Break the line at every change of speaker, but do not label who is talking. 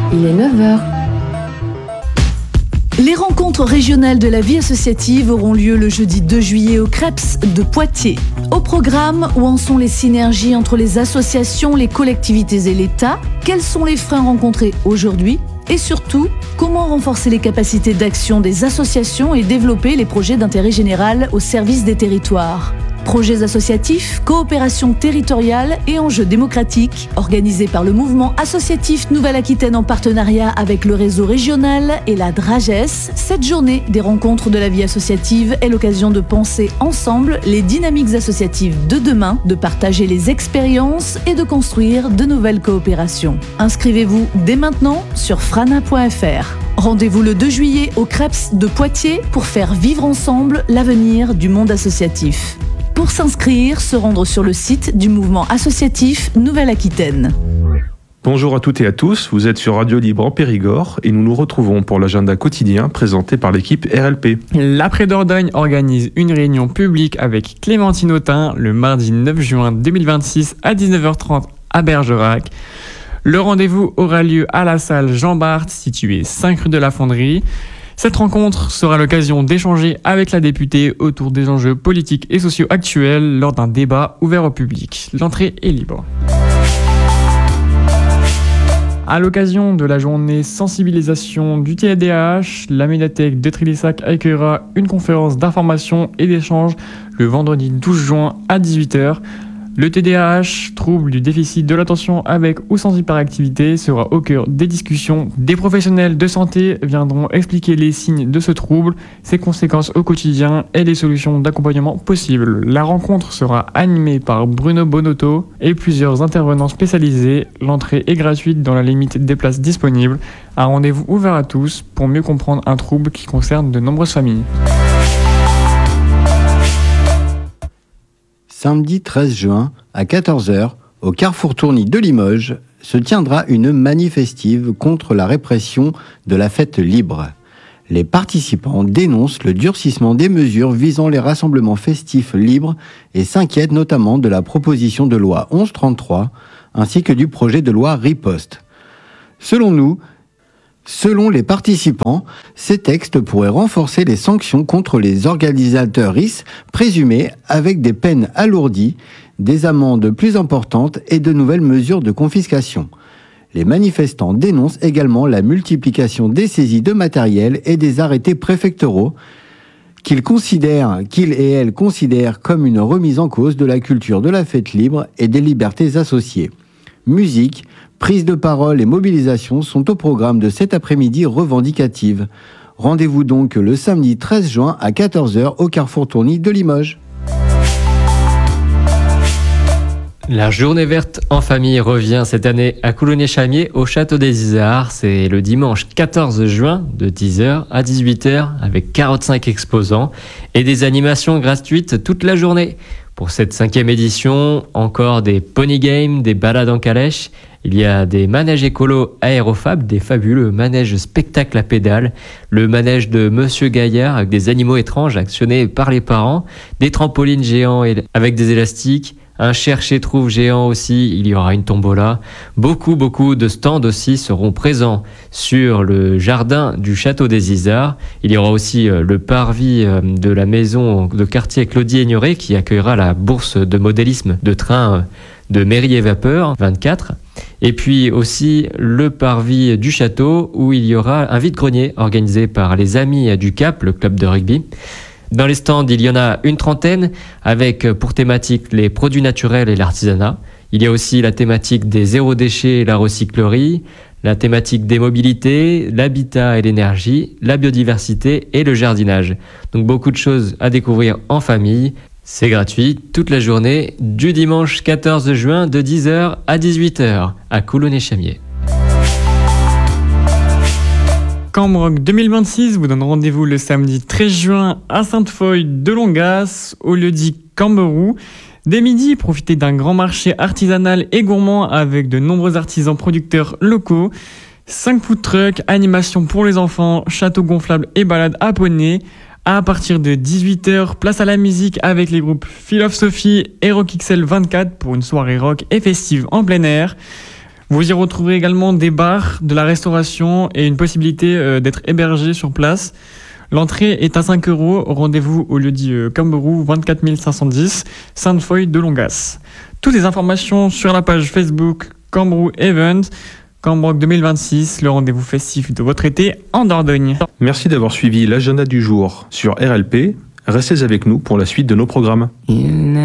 Il est 9h.
Les rencontres régionales de la vie associative auront lieu le jeudi 2 juillet au CREPS de Poitiers. Au programme, où en sont les synergies entre les associations, les collectivités et l'État? Quels sont les freins rencontrés aujourd'hui? Et surtout, comment renforcer les capacités d'action des associations et développer les projets d'intérêt général au service des territoires? Projets associatifs, coopération territoriale et enjeux démocratiques, organisés par le mouvement associatif Nouvelle-Aquitaine en partenariat avec le réseau régional et la DRAGES. Cette journée des rencontres de la vie associative est l'occasion de penser ensemble les dynamiques associatives de demain, de partager les expériences et de construire de nouvelles coopérations. Inscrivez-vous dès maintenant sur frana.fr. Rendez-vous le 2 juillet au CREPS de Poitiers pour faire vivre ensemble l'avenir du monde associatif. Pour s'inscrire, se rendre sur le site du mouvement associatif Nouvelle-Aquitaine.
Bonjour à toutes et à tous, vous êtes sur Radio Libre en Périgord et nous nous retrouvons pour l'agenda quotidien présenté par l'équipe RLP.
L'Après Dordogne organise une réunion publique avec Clémentine Autain le mardi 9 juin 2026 à 19h30 à Bergerac. Le rendez-vous aura lieu à la salle Jean Bart, située 5 rue de la Fonderie. Cette rencontre sera l'occasion d'échanger avec la députée autour des enjeux politiques et sociaux actuels lors d'un débat ouvert au public. L'entrée est libre. À l'occasion de la journée sensibilisation du TDAH, la médiathèque de Trélissac accueillera une conférence d'information et d'échange le vendredi 12 juin à 18h. Le TDAH, trouble du déficit de l'attention avec ou sans hyperactivité, sera au cœur des discussions. Des professionnels de santé viendront expliquer les signes de ce trouble, ses conséquences au quotidien et les solutions d'accompagnement possibles. La rencontre sera animée par Bruno Bonotto et plusieurs intervenants spécialisés. L'entrée est gratuite dans la limite des places disponibles. Un rendez-vous ouvert à tous pour mieux comprendre un trouble qui concerne de nombreuses familles.
Samedi 13 juin, à 14h, au Carrefour Tourny de Limoges, se tiendra une manifestive contre la répression de la fête libre. Les participants dénoncent le durcissement des mesures visant les rassemblements festifs libres et s'inquiètent notamment de la proposition de loi 1133 ainsi que du projet de loi Riposte. Selon les participants, ces textes pourraient renforcer les sanctions contre les organisateurs présumés avec des peines alourdies, des amendes plus importantes et de nouvelles mesures de confiscation. Les manifestants dénoncent également la multiplication des saisies de matériel et des arrêtés préfectoraux qu'ils et elles considèrent comme une remise en cause de la culture de la fête libre et des libertés associées. Musique, prise de parole et mobilisation sont au programme de cet après-midi revendicative. Rendez-vous donc le samedi 13 juin à 14h au Carrefour Tourny de Limoges.
La journée verte en famille revient cette année à Coulonnet-Chamiers au Château des Isards. C'est le dimanche 14 juin de 10h à 18h avec 45 exposants et des animations gratuites toute la journée. Pour cette 5e édition, encore des pony games, des balades en calèche. Il y a des manèges écolos aérofab, des fabuleux manèges spectacles à pédales, le manège de Monsieur Gaillard avec des animaux étranges actionnés par les parents, des trampolines géants avec des élastiques, un cherche-et-trouve géant aussi, il y aura une tombola. Beaucoup de stands aussi seront présents sur le jardin du Château des Isards. Il y aura aussi le parvis de la maison de quartier Claudie-Aignoret qui accueillera la bourse de modélisme de train de Mairie et Vapeur 24. Et puis aussi le parvis du château où il y aura un vide-grenier organisé par les Amis du Cap, le club de rugby. Dans les stands, il y en a une trentaine avec pour thématique les produits naturels et l'artisanat. Il y a aussi la thématique des zéro déchets et la recyclerie, la thématique des mobilités, l'habitat et l'énergie, la biodiversité et le jardinage. Donc beaucoup de choses à découvrir en famille. C'est gratuit toute la journée du dimanche 14 juin de 10h à 18h à Coulonnet-Chamiers.
Cambroc 2026 vous donne rendez-vous le samedi 13 juin à Sainte-Foy de Longas, au lieu-dit Camberou. Dès midi, profitez d'un grand marché artisanal et gourmand avec de nombreux artisans producteurs locaux. 5 food trucks, animations pour les enfants, château gonflable et balades à poney. À partir de 18h, place à la musique avec les groupes Philosophy et Rock XL 24 pour une soirée rock et festive en plein air. Vous y retrouverez également des bars, de la restauration et une possibilité d'être hébergé sur place. L'entrée est à 5 €. Rendez-vous au lieu-dit Camberou, 24 510, Sainte-Foy de Longas. Toutes les informations sur la page Facebook Camberou Event, Cambrook 2026, le rendez-vous festif de votre été en Dordogne.
Merci d'avoir suivi l'agenda du jour sur RLP. Restez avec nous pour la suite de nos programmes.